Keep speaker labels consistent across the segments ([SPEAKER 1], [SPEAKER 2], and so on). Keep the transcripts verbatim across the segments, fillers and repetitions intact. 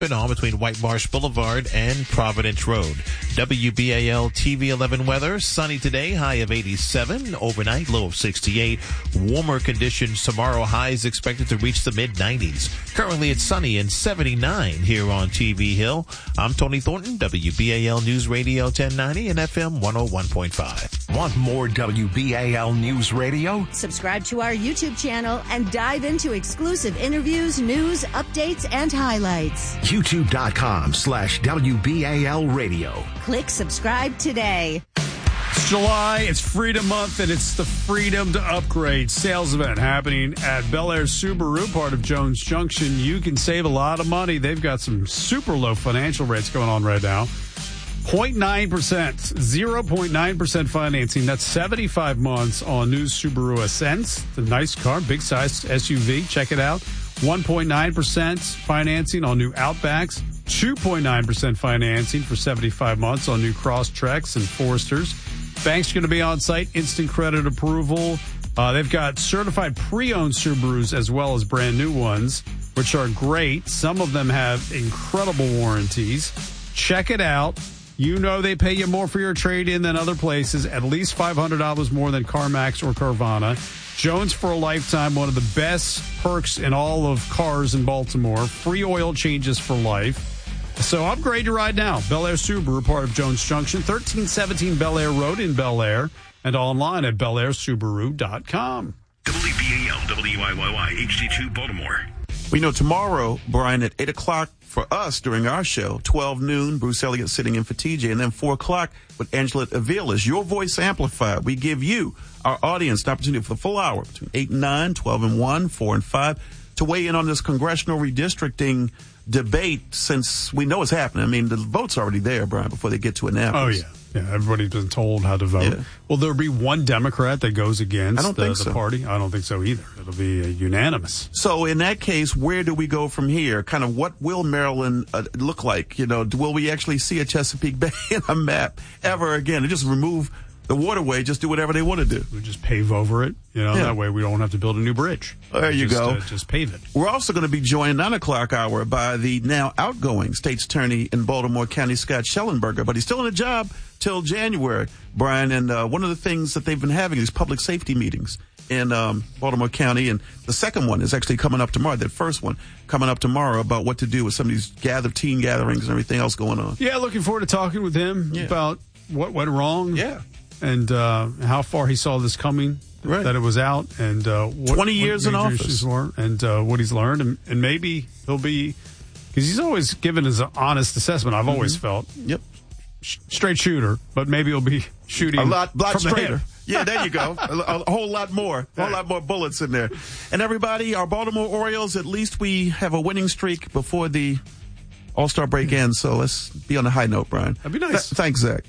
[SPEAKER 1] on between White Marsh Boulevard and Providence Road. W B A L T V eleven weather, sunny today, high of eighty-seven, overnight low of sixty-eight. Warmer conditions tomorrow, highs expected to reach the mid nineties. Currently it's sunny and seventy-nine here on T V Hill. I'm Tony Thornton, W B A L News Radio ten ninety and F M one oh one point five.
[SPEAKER 2] Want more W B A L News Radio?
[SPEAKER 3] Subscribe to our YouTube channel and dive into exclusive interviews, news, updates, and highlights.
[SPEAKER 2] YouTube.com slash WBAL Radio.
[SPEAKER 3] Click subscribe today.
[SPEAKER 4] It's July, it's Freedom Month, and it's the Freedom to Upgrade sales event happening at Bel Air Subaru, part of Jones Junction. You can save a lot of money. They've got some super low financial rates going on right now. zero point nine percent, zero point nine percent financing. That's seventy-five months on new Subaru Ascents. It's a nice car, big size S U V. Check it out. one point nine percent financing on new Outbacks. two point nine percent financing for seventy-five months on new Crosstreks and Foresters. Bank's going to be on site, instant credit approval. Uh, they've got certified pre-owned Subarus as well as brand new ones, which are great. Some of them have incredible warranties. Check it out. You know they pay you more for your trade-in than other places, at least five hundred dollars more than CarMax or Carvana. Jones for a lifetime, one of the best perks in all of cars in Baltimore. Free oil changes for life. So upgrade your ride now. Bel Air Subaru, part of Jones Junction, thirteen seventeen Bel Air Road in Bel Air, and online at bel air subaru dot com.
[SPEAKER 5] W B A L, W I Y Y, H D two Baltimore.
[SPEAKER 6] We know tomorrow, Brian, at eight o'clock for us during our show, twelve noon, Bruce Elliott sitting in for T J, and then four o'clock with Angela Aviles, Your Voice Amplified. We give you, our audience, an opportunity for the full hour between eight and nine, twelve and one, four and five, to weigh in on this congressional redistricting debate, since we know it's happening. I mean, the vote's already there, Brian, before they get to Annapolis.
[SPEAKER 4] Oh, yeah. Yeah, everybody's been told how to vote. Yeah. Will there be one Democrat that goes against
[SPEAKER 6] I don't
[SPEAKER 4] the,
[SPEAKER 6] think
[SPEAKER 4] the
[SPEAKER 6] so.
[SPEAKER 4] party? I don't think so either. It'll be uh, unanimous.
[SPEAKER 6] So in that case, where do we go from here? Kind of what will Maryland uh, look like? You know, will we actually see a Chesapeake Bay in a map ever again? And just remove the waterway, just do whatever they want to do.
[SPEAKER 4] We just pave over it. You know, yeah. That way we don't have to build a new bridge.
[SPEAKER 6] There you
[SPEAKER 4] just,
[SPEAKER 6] go.
[SPEAKER 4] Uh, just pave it.
[SPEAKER 6] We're also going to be joined nine o'clock hour by the now outgoing state's attorney in Baltimore County, Scott Schellenberger, but he's still in a job till January, Brian. And uh, one of the things that they've been having is public safety meetings in um, Baltimore County. And the second one is actually coming up tomorrow. That first one coming up tomorrow about what to do with some of these gather teen gatherings and everything else going on.
[SPEAKER 4] Yeah, looking forward to talking with him yeah. about what went wrong.
[SPEAKER 6] Yeah.
[SPEAKER 4] And uh, how far he saw this coming, right. that it was out, and uh, what,
[SPEAKER 6] twenty years
[SPEAKER 4] what
[SPEAKER 6] in office,
[SPEAKER 4] were, and uh, what he's learned, and, and maybe he'll be, because he's always given his honest assessment. I've mm-hmm. always felt,
[SPEAKER 6] yep,
[SPEAKER 4] sh- straight shooter, but maybe he'll be shooting
[SPEAKER 6] a lot, lot
[SPEAKER 4] from
[SPEAKER 6] straighter. Yeah, there you go. a, a whole lot more, a whole lot more bullets in there. And everybody, our Baltimore Orioles, at least we have a winning streak before the All-Star break ends. So let's be on a high note, Brian.
[SPEAKER 4] That'd be nice.
[SPEAKER 6] Th- thanks, Zach.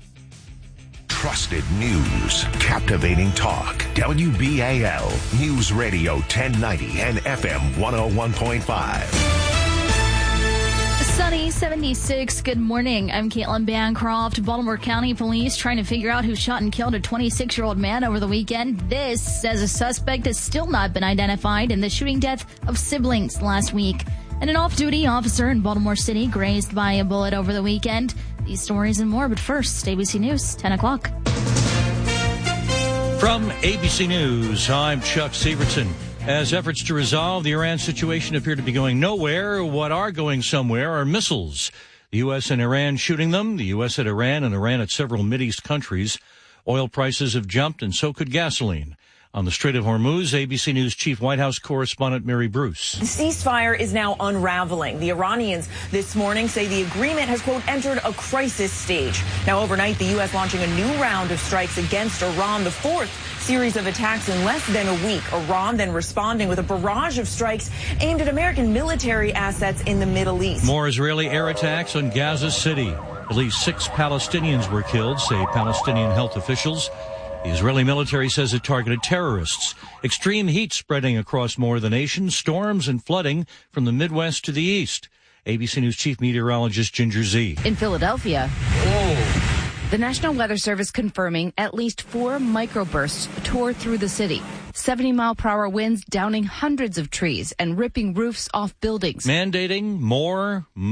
[SPEAKER 2] Trusted news, captivating talk. W B A L News Radio ten ninety and F M one oh one point five.
[SPEAKER 7] Sunny, seventy-six. Good morning. I'm Caitlin Bancroft. Baltimore County Police trying to figure out who shot and killed a twenty-six-year-old man over the weekend. This says a suspect has still not been identified in the shooting death of siblings last week. And an off-duty officer in Baltimore City grazed by a bullet over the weekend. These stories and more, but first, A B C News, ten o'clock.
[SPEAKER 8] From A B C News, I'm Chuck Severson. As efforts to resolve the Iran situation appear to be going nowhere, what are going somewhere are missiles. The U S and Iran shooting them, the U S at Iran and Iran at several Mideast countries. Oil prices have jumped, and so could gasoline. On the Strait of Hormuz, A B C News Chief White House correspondent Mary Bruce.
[SPEAKER 9] The ceasefire is now unraveling. The Iranians this morning say the agreement has, quote, entered a crisis stage. Now, overnight, the U S launching a new round of strikes against Iran, the fourth series of attacks in less than a week. Iran then responding with a barrage of strikes aimed at American military assets in the Middle East.
[SPEAKER 8] More Israeli air attacks on Gaza City. At least six Palestinians were killed, say Palestinian health officials. The Israeli military says it targeted terrorists. Extreme heat spreading across more of the nation, storms and flooding from the Midwest to the east. A B C News Chief Meteorologist Ginger Z.
[SPEAKER 10] In Philadelphia, the National Weather Service confirming at least four microbursts tore through the city. seventy mile per hour winds downing hundreds of trees and ripping roofs off buildings.
[SPEAKER 8] Mandating more